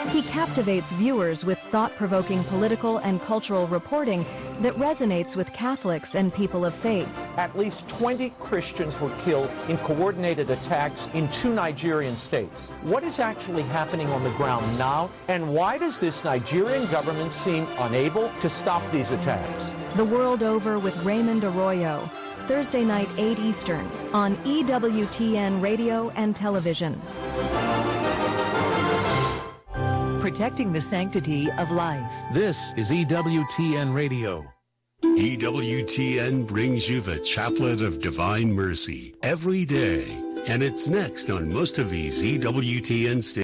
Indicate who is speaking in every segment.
Speaker 1: He captivates viewers with thought-provoking political and cultural reporting that resonates with Catholics and people of faith.
Speaker 2: At least 20 Christians were killed in coordinated attacks in 2 Nigerian states. What is actually happening on the ground now, and why does this Nigerian government seem unable to stop these attacks?
Speaker 1: The World Over with Raymond Arroyo, Thursday night, 8 Eastern, on EWTN Radio and Television.
Speaker 3: Protecting the sanctity of life.
Speaker 4: This is EWTN Radio.
Speaker 5: EWTN brings you the Chaplet of Divine Mercy every day, and it's next on most of these EWTN stations.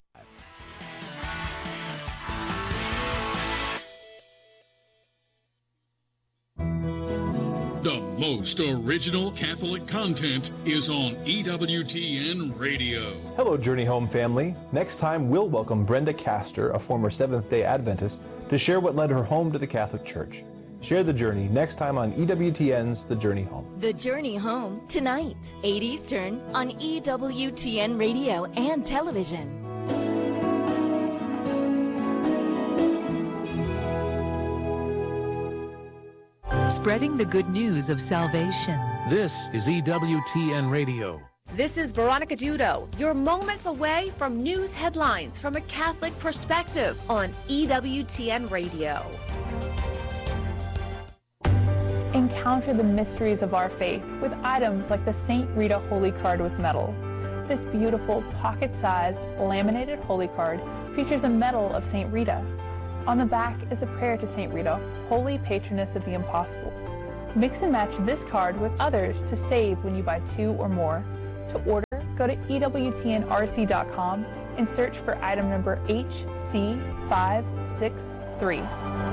Speaker 6: The most original Catholic content is on EWTN Radio.
Speaker 7: Hello, Journey Home family. Next time, we'll welcome Brenda Castor, a former Seventh-day Adventist, to share what led her home to the Catholic Church. Share the journey next time on EWTN's The Journey Home.
Speaker 8: The Journey Home, tonight, 8 Eastern, on EWTN Radio and Television.
Speaker 3: Spreading the good news of salvation.
Speaker 4: This is EWTN Radio.
Speaker 9: This is Veronica Dudo, your moments away from news headlines from a Catholic perspective on EWTN Radio.
Speaker 10: Encounter the mysteries of our faith with items like the St. Rita Holy Card with medal. This beautiful pocket-sized laminated holy card features a medal of St. Rita. On the back is a prayer to St. Rita, holy patroness of the impossible. Mix and match this card with others to save when you buy 2 or more. To order, go to EWTNRC.com and search for item number HC563.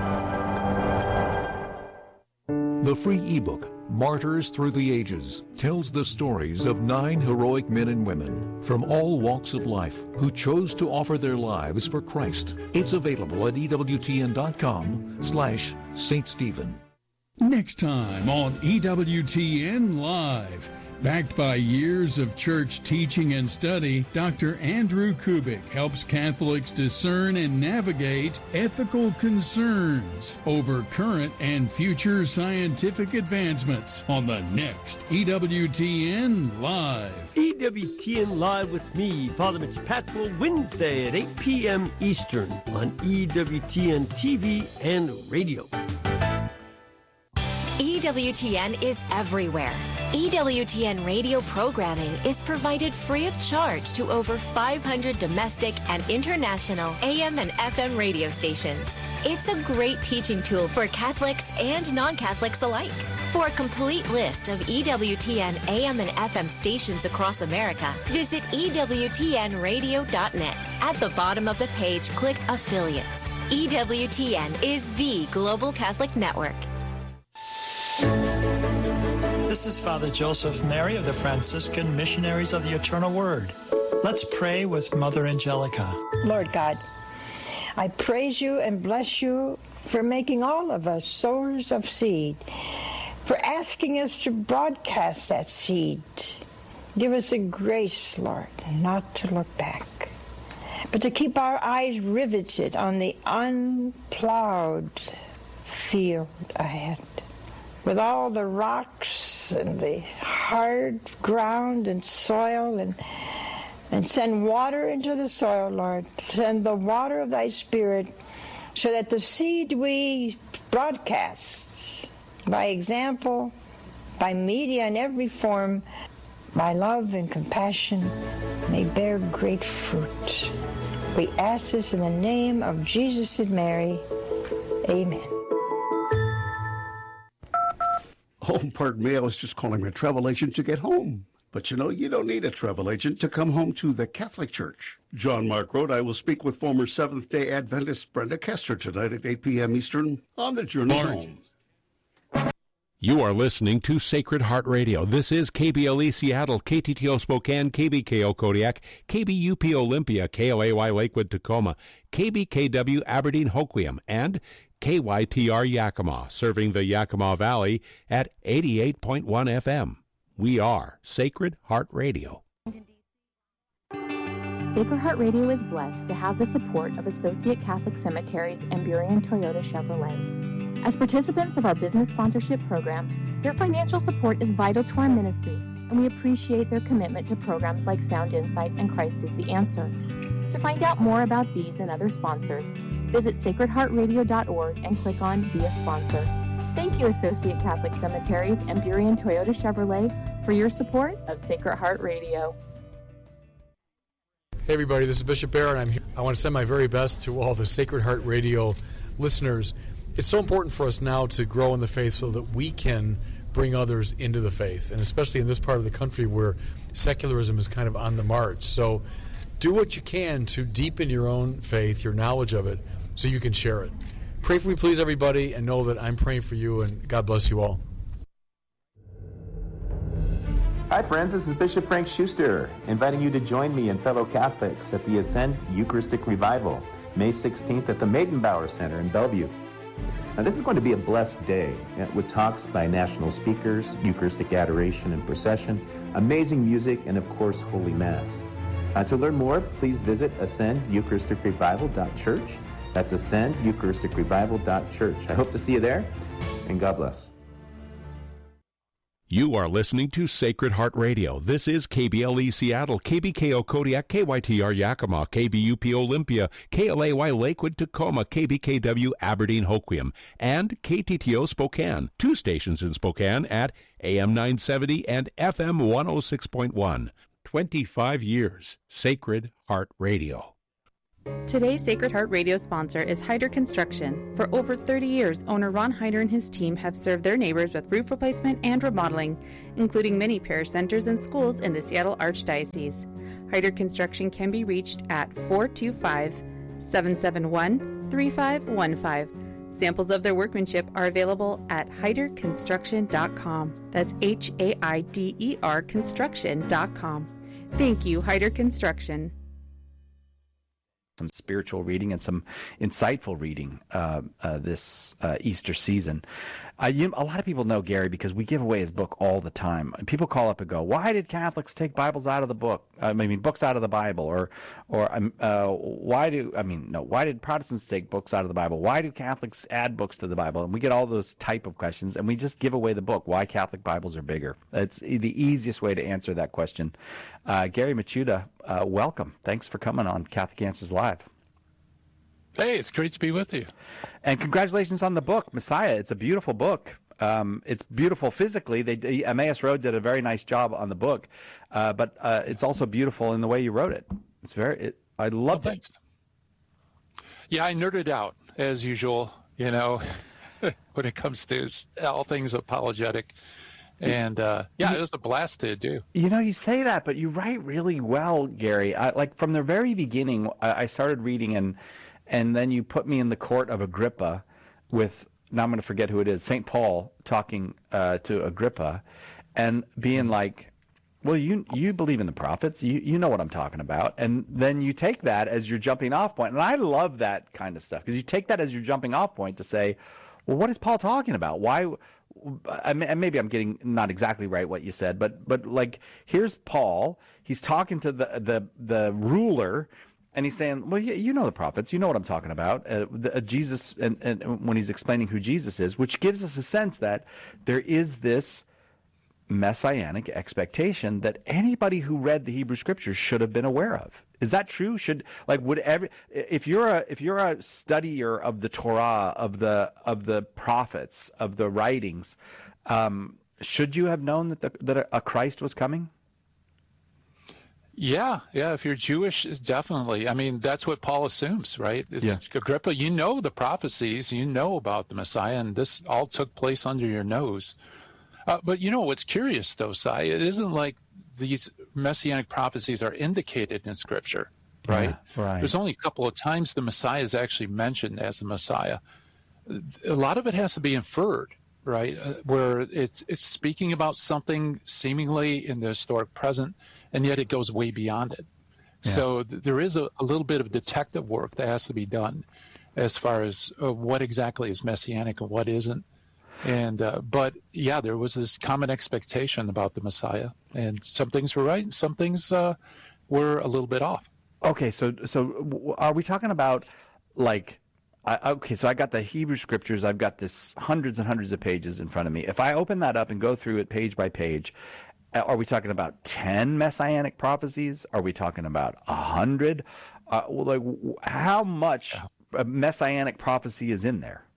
Speaker 11: The free ebook, Martyrs Through the Ages, tells the stories of 9 heroic men and women from all walks of life who chose to offer their lives for Christ. It's available at EWTN.com/St. Stephen.
Speaker 6: Next time on EWTN Live. Backed by years of church teaching and study, Dr. Andrew Kubik helps Catholics discern and navigate ethical concerns over current and future scientific advancements on the next EWTN Live.
Speaker 12: EWTN Live with me, Father Mitch Patwell, Wednesday at 8 p.m. Eastern on EWTN TV and radio.
Speaker 8: EWTN is everywhere. EWTN radio programming is provided free of charge to over 500 domestic and international AM and FM radio stations. It's a great teaching tool for Catholics and non-Catholics alike. For a complete list of EWTN AM and FM stations across America, visit EWTNradio.net. At the bottom of the page, click Affiliates. EWTN is the Global Catholic Network.
Speaker 13: This is Father Joseph Mary of the Franciscan Missionaries of the Eternal Word. Let's pray with Mother Angelica.
Speaker 14: Lord God, I praise you and bless you for making all of us sowers of seed, for asking us to broadcast that seed. Give us a grace, Lord, not to look back, but to keep our eyes riveted on the unplowed field ahead, with all the rocks and the hard ground and soil, and send water into the soil, Lord. Send the water of thy Spirit so that the seed we broadcast by example, by media in every form, by love and compassion, may bear great fruit. We ask this in the name of Jesus and Mary. Amen.
Speaker 15: Oh, pardon me, I was just calling my travel agent to get home. But you know, you don't need a travel agent to come home to the Catholic Church. John Mark Road, I will speak with former Seventh-day Adventist Brenda Castor tonight at 8 p.m. Eastern on the Journey Home.
Speaker 16: You are listening to Sacred Heart Radio. This is KBLE Seattle, KTTO Spokane, KBKO Kodiak, KBUP Olympia, KLAY Lakewood Tacoma, KBKW Aberdeen Hoquiam, and KYTR Yakima, serving the Yakima Valley at 88.1 FM. We are Sacred Heart Radio.
Speaker 17: Sacred Heart Radio is blessed to have the support of Associate Catholic Cemeteries and Burien Toyota Chevrolet. As participants of our business sponsorship program, their financial support is vital to our ministry, and we appreciate their commitment to programs like Sound Insight and Christ is the Answer. To find out more about these and other sponsors, visit sacredheartradio.org and click on Be a Sponsor. Thank you, Associate Catholic Cemeteries and Burien Toyota Chevrolet, for your support of Sacred Heart Radio.
Speaker 18: Hey everybody, this is Bishop Barrett. I'm here. I want to send my very best to all the Sacred Heart Radio listeners. It's so important for us now to grow in the faith so that we can bring others into the faith, and especially in this part of the country where secularism is kind of on the march. So do what you can to deepen your own faith, your knowledge of it, so you can share it. Pray for me, please, everybody, and know that I'm praying for you, and God bless you all.
Speaker 19: Hi friends, this is Bishop Frank Schuster, inviting you to join me and fellow Catholics at the Ascend Eucharistic Revival, May 16th at the Maidenbauer Center in Bellevue. Now this is going to be a blessed day with talks by national speakers, Eucharistic adoration and procession, amazing music, and of course, Holy Mass. To learn more, please visit ascendyeucharisticrevival.church. That's ascendyeucharisticrevival.church. I hope to see you there, and God bless.
Speaker 16: You are listening to Sacred Heart Radio. This is KBLE Seattle, KBKO Kodiak, KYTR Yakima, KBUP Olympia, KLAY Lakewood Tacoma, KBKW Aberdeen Hoquiam, and KTTO Spokane. 2 stations in Spokane at AM 970 and FM 106.1. 25 years, Sacred Heart Radio.
Speaker 20: Today's Sacred Heart Radio sponsor is Hyder Construction. For over 30 years, owner Ron Hyder and his team have served their neighbors with roof replacement and remodeling, including many parish centers and schools in the Seattle Archdiocese. Hyder Construction can be reached at 425-771-3515. Samples of their workmanship are available at hyderconstruction.com. That's HAIDER construction.com. Thank you, Hyder Construction.
Speaker 21: Some spiritual reading and some insightful reading this Easter season. A lot of people know Gary because we give away his book all the time. People call up and go, "Why did Catholics take Bibles out of the book? Books out of the Bible, why did Protestants take books out of the Bible? Why do Catholics add books to the Bible?" And we get all those type of questions, and we just give away the book. Why Catholic Bibles are bigger? It's the easiest way to answer that question. Gary Michuta, welcome. Thanks for coming on Catholic Answers Live.
Speaker 22: Hey, it's great to be with you.
Speaker 21: And congratulations on the book, Messiah. It's a beautiful book. It's beautiful physically. Emmaus Road did a very nice job on the book, but it's also beautiful in the way you wrote it. I love it.
Speaker 22: Yeah, I nerded out as usual. When it comes to all things apologetic, and it was a blast to do.
Speaker 21: You say that, but you write really well, Gary. From the very beginning, I started reading and then you put me in the court of Agrippa with, now I'm going to forget who it is, St. Paul talking to Agrippa and being like, well, you believe in the prophets. You know what I'm talking about. And then you take that as your jumping off point. And I love that kind of stuff because you take that as your jumping off point to say, well, what is Paul talking about? Why? And maybe I'm getting not exactly right what you said, but like, here's Paul. He's talking to the ruler. And he's saying, well, you know the prophets. You know what I'm talking about. Jesus, and when he's explaining who Jesus is, which gives us a sense that there is this messianic expectation that anybody who read the Hebrew Scriptures should have been aware of. Is that true? If you're a studier of the Torah, of the prophets, of the writings, should you have known that a Christ was coming?
Speaker 22: Yeah. If you're Jewish, definitely. That's what Paul assumes, right? Agrippa, you know the prophecies, you know about the Messiah, and this all took place under your nose. But what's curious, though, Sai, it isn't like these messianic prophecies are indicated in Scripture, right?
Speaker 21: Yeah, right.
Speaker 22: There's only a couple of times the Messiah is actually mentioned as the Messiah. A lot of it has to be inferred, right? Where it's speaking about something seemingly in the historic present, and yet it goes way beyond it. Yeah. So there is a little bit of detective work that has to be done as far as what exactly is messianic and what isn't. And but there was this common expectation about the Messiah, and some things were right and some things were a little bit off.
Speaker 21: Okay, so are we talking about like? So I got the Hebrew Scriptures. I've got this hundreds and hundreds of pages in front of me. If I open that up and go through it page by page, are we talking about 10 messianic prophecies? Are we talking about 100? How much messianic prophecy is in there?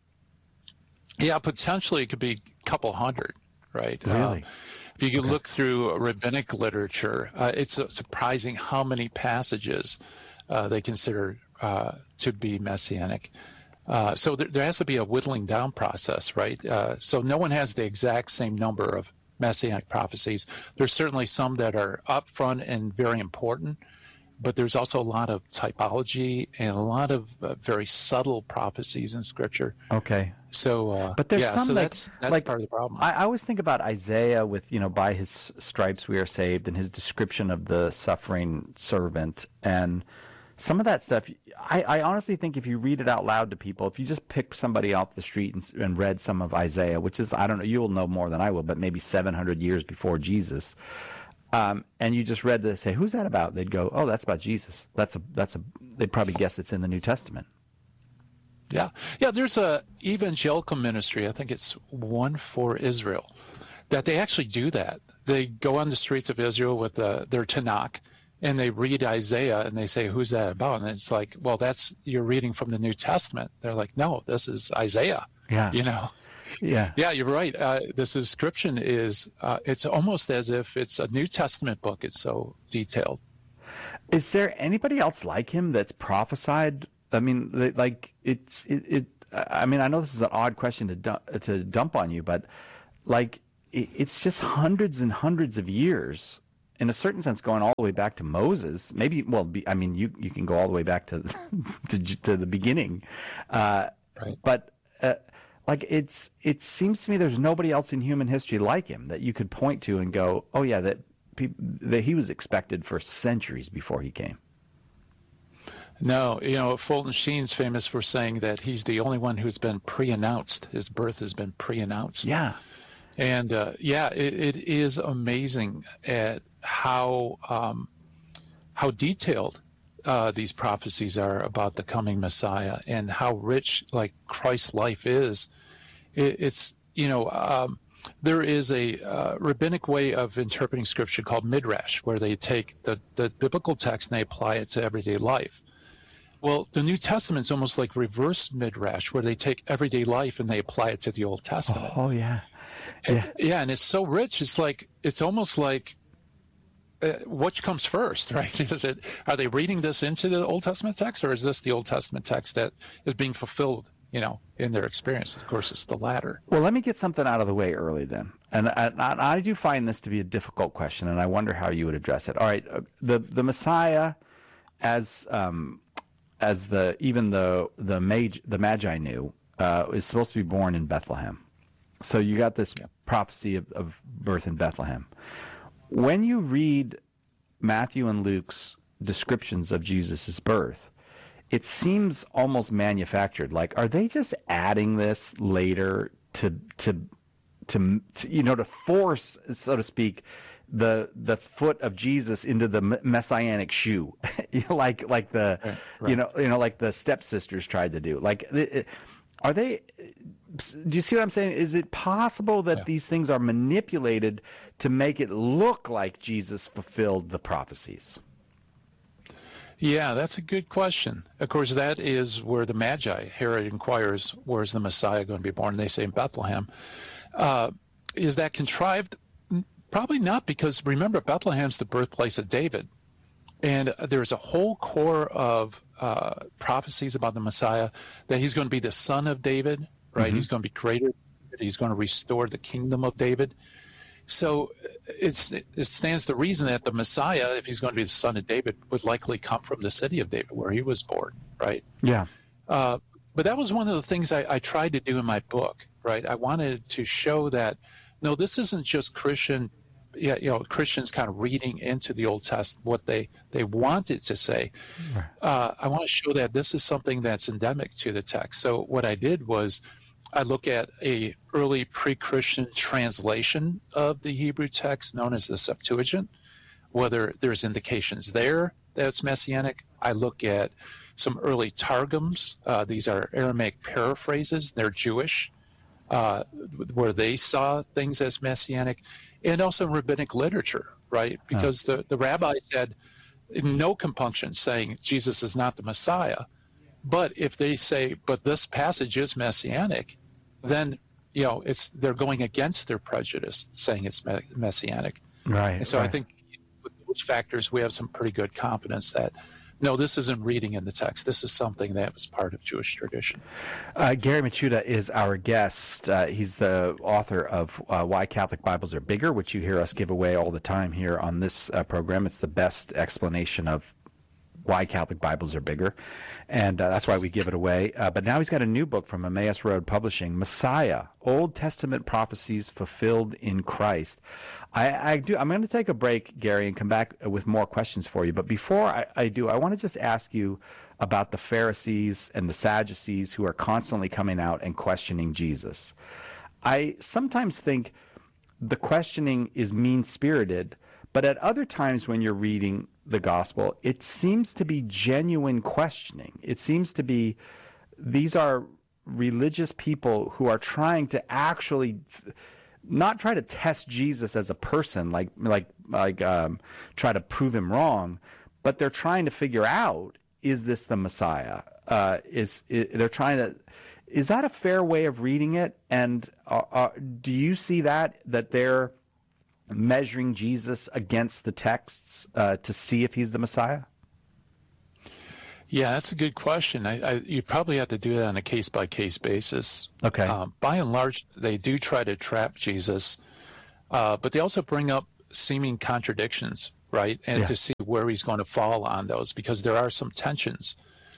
Speaker 22: Yeah, potentially it could be a couple hundred, right?
Speaker 21: Really?
Speaker 22: If you look through rabbinic literature, it's surprising how many passages they consider to be messianic. So there has to be a whittling down process, right? So no one has the exact same number of messianic prophecies. There's certainly some that are upfront and very important, but there's also a lot of typology and a lot of very subtle prophecies in Scripture.
Speaker 21: Okay.
Speaker 22: So,
Speaker 21: but there's some
Speaker 22: that's
Speaker 21: like
Speaker 22: part of the problem.
Speaker 21: I always think about Isaiah with, by his stripes we are saved, and his description of the suffering servant, and some of that stuff. I honestly think if you read it out loud to people, if you just pick somebody off the street and read some of Isaiah, which is, I don't know, you'll know more than I will, but maybe 700 years before Jesus, and you just read this, say, who's that about? They'd go, oh, that's about Jesus. They'd probably guess it's in the New Testament.
Speaker 22: Yeah. There's a evangelical ministry. I think it's One for Israel, that they actually do that. They go on the streets of Israel with their Tanakh, and they read Isaiah, and they say, who's that about? And it's like, well, you're reading from the New Testament. They're like, no, this is Isaiah.
Speaker 21: Yeah.
Speaker 22: Yeah, you're right. This description is, it's almost as if it's a New Testament book. It's so detailed.
Speaker 21: Is there anybody else like him that's prophesied? I mean, like I mean, I know this is an odd question to dump on you, but like it's just hundreds and hundreds of years, in a certain sense, going all the way back to Moses. Maybe, I mean, you can go all the way back to to the beginning,
Speaker 22: right.
Speaker 21: But like it seems to me there's nobody else in human history like him that you could point to and go, oh yeah, that he was expected for centuries before he came.
Speaker 22: No, Fulton Sheen's famous for saying that he's the only one who's been pre-announced. His birth has been pre-announced.
Speaker 21: Yeah.
Speaker 22: And it is amazing at how detailed these prophecies are about the coming Messiah, and how rich like Christ's life is. There is a rabbinic way of interpreting Scripture called midrash, where they take the biblical text and they apply it to everyday life. Well, the New Testament's almost like reverse midrash, where they take everyday life and they apply it to the Old Testament.
Speaker 21: Oh yeah.
Speaker 22: Yeah, and it's so rich. It's almost like which comes first, right? Are they reading this into the Old Testament text, or is this the Old Testament text that is being fulfilled, in their experience? Of course, it's the latter.
Speaker 21: Well, let me get something out of the way early then. And I do find this to be a difficult question, and I wonder how you would address it. All right, the Messiah, as the Magi knew, is supposed to be born in Bethlehem. So you got this prophecy of birth in Bethlehem. When you read Matthew and Luke's descriptions of Jesus' birth, it seems almost manufactured. Like, are they just adding this later to force, so to speak, the foot of Jesus into the messianic shoe, like the right. Like the stepsisters tried to do. Like, are they? Do you see what I'm saying? Is it possible that these things are manipulated to make it look like Jesus fulfilled the prophecies?
Speaker 22: Yeah, that's a good question. Of course, that is where the Magi, Herod inquires, where's the Messiah going to be born? And they say in Bethlehem. Is that contrived? Probably not, because remember, Bethlehem's the birthplace of David. And there's a whole core of prophecies about the Messiah, that he's going to be the son of David, right? Mm-hmm. He's going to be greater. He's going to restore the kingdom of David. So it stands to reason that the Messiah, if he's going to be the son of David, would likely come from the city of David, where he was born, right?
Speaker 21: Yeah.
Speaker 22: But that was one of the things I tried to do in my book, right? I wanted to show that, no, this isn't just Christians kind of reading into the Old Testament what they wanted to say. I want to show that this is something that's endemic to the text. So what I did was I look at a early pre-Christian translation of the Hebrew text known as the Septuagint, whether there's indications there that's messianic. I look at some early Targums. These are Aramaic paraphrases. They're Jewish, where they saw things as messianic, and also rabbinic literature, right? Because the rabbis had no compunction saying Jesus is not the Messiah. But if they say, but this passage is messianic, then they're going against their prejudice, saying it's messianic.
Speaker 21: Right.
Speaker 22: And so I think with those factors, we have some pretty good confidence that, no, this isn't reading in the text. This is something that was part of Jewish tradition.
Speaker 21: Gary Michuta is our guest. He's the author of Why Catholic Bibles Are Bigger, which you hear us give away all the time here on this program. It's the best explanation of why Catholic Bibles are bigger, and that's why we give it away. But now he's got a new book from Emmaus Road Publishing, Messiah, Old Testament Prophecies Fulfilled in Christ. I'm going to take a break, Gary, and come back with more questions for you. But before I do, I want to just ask you about the Pharisees and the Sadducees who are constantly coming out and questioning Jesus. I sometimes think the questioning is mean-spirited, but at other times when you're reading the gospel, it seems to be genuine questioning. It seems to be these are religious people who are trying to actually not try to test Jesus as a person, like try to prove him wrong, but they're trying to figure out, is this the Messiah? They're trying to. Is that a fair way of reading it? And do you see that they're measuring Jesus against the texts to see if he's the Messiah?
Speaker 22: Yeah, that's a good question. You probably have to do that on a case-by-case basis.
Speaker 21: Okay.
Speaker 22: By and large, they do try to trap Jesus, but they also bring up seeming contradictions, right? And to see where he's going to fall on those, because there are some tensions.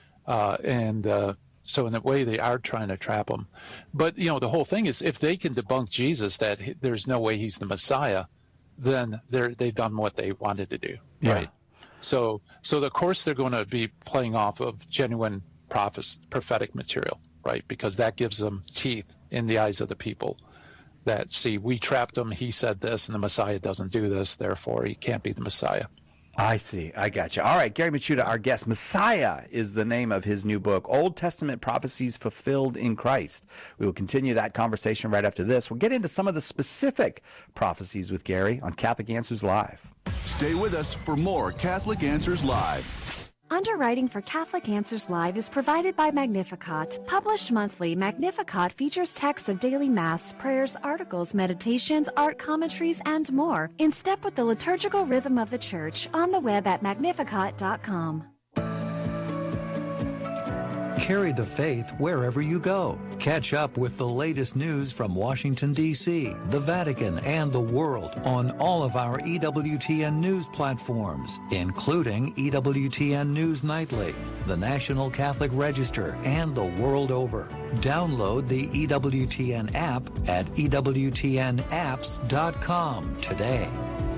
Speaker 22: So in a way, they are trying to trap him. But, the whole thing is, if they can debunk Jesus, that there's no way he's the Messiah, then they've done what they wanted to do, right? So of course they're going to be playing off of genuine prophetic material, right? Because that gives them teeth in the eyes of the people that see, we trapped him, he said this, and the Messiah doesn't do this, therefore he can't be the Messiah.
Speaker 21: I see. I got you. All right, Gary Michuta, our guest. Messiah is the name of his new book, Old Testament Prophecies Fulfilled in Christ. We will continue that conversation right after this. We'll get into some of the specific prophecies with Gary on Catholic Answers Live.
Speaker 1: Stay with us for more Catholic Answers Live.
Speaker 2: Underwriting for Catholic Answers Live is provided by Magnificat. Published monthly, Magnificat features texts of daily Mass, prayers, articles, meditations, art commentaries, and more, in step with the liturgical rhythm of the Church, on the web at magnificat.com.
Speaker 23: Carry the faith wherever you go. Catch up with the latest news from Washington, D.C., the Vatican, and the world on all of our EWTN news platforms, including EWTN News Nightly, the National Catholic Register, and the world over. Download the EWTN app at EWTNapps.com today.